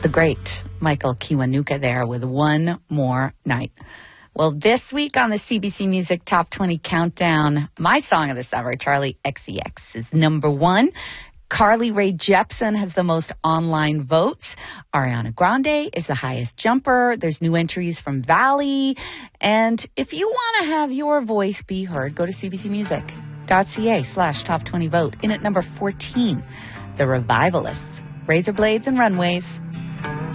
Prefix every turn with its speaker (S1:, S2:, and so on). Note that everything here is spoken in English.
S1: The great Michael Kiwanuka there with One More Night. Well, this week on the CBC Music Top 20 Countdown, my song of the summer, Charli XCX, is number 1. Carly Rae Jepsen has the most online votes. Ariana Grande is the highest jumper. There's new entries from Valley. And if you want to have your voice be heard, go to cbcmusic.ca/top 20 vote. In at number 14, The Revivalists, Razor Blades and Runways.